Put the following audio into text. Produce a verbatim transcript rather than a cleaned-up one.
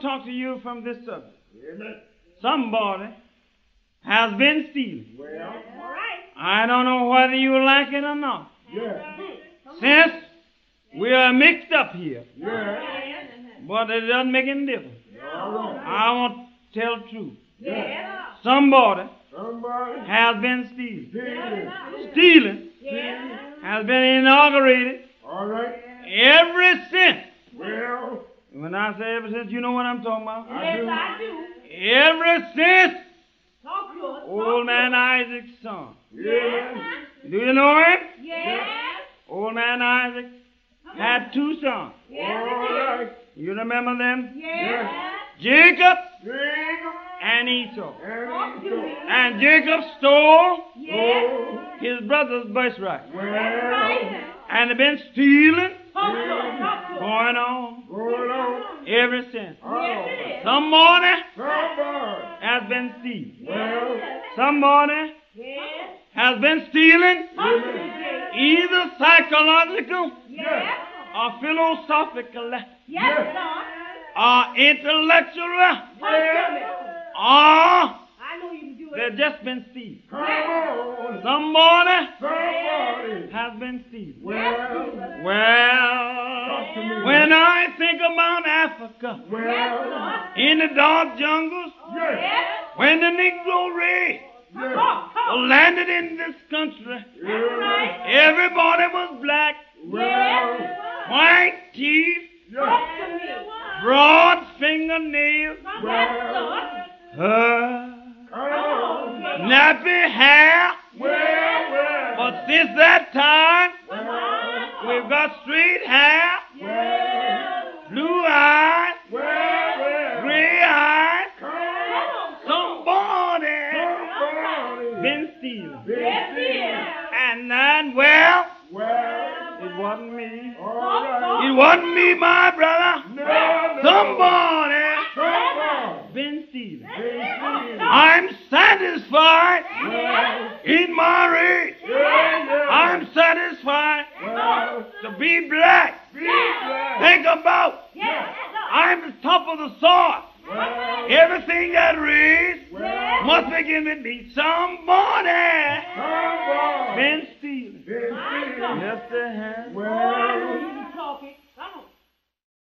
talk to you from this subject. Amen. Somebody has been stealing. Well, All right. I don't know whether you like it or not. yeah, Since we are mixed up here, yeah, but it doesn't make any difference. all right. I want to tell the truth. Yeah. Somebody Somebody has been stealing. stealing. Stealing Stealing. has been inaugurated All right. ever since. Well, When I say ever since, you know what I'm talking about. I do. I do. Ever since Talk to us. old man Isaac's son. Yeah. Do you know him? Yes. Old man Isaac had two sons. Yes. All right. You remember them? Yes. Jacob Jacob and Esau. Talk and to Esau. me. And Jacob stole Yes. Oh, his brother's birthright. well, And they've been stealing, Talk to us. Talk to us. going on going on. ever since. Oh, Somebody somebody. has been stealing. Well, Somebody Yes. has been stealing, Talk to me, Jay. either psychological Yes. or philosophical Yes, Lord. or intellectual Talk to me. or I know you can do it. they've just been stealing. come on. Somebody Somebody. has been stealing. Well, Well, to me. when I think about Africa, well, in the dark jungles, yes, Yes. when the Negro race yes, Talk, talk. landed in this country, yes, everybody was black, well, white teeth, yes, Talk to me. broad fingernails, Yes, Lord. uh, come on. nappy hair. Well, well, But since that time, well, we've got straight hair, well, blue eyes, well, well, gray eyes. come on. Somebody Somebody. been stealing. Been stealing. And then, well, Well, it wasn't me. all right. It wasn't me, my brother. No, no. Somebody Somebody. been stealing. Been stealing. I'm satisfied Well, in my race. yeah, yeah. I'm satisfied Well, to be black. be glad. Think about, Yes. I'm the top of the sort. Well, Everything that raised well, must begin with me. Somebody somebody. been stealing. Been stealing. Yes, they have. Well,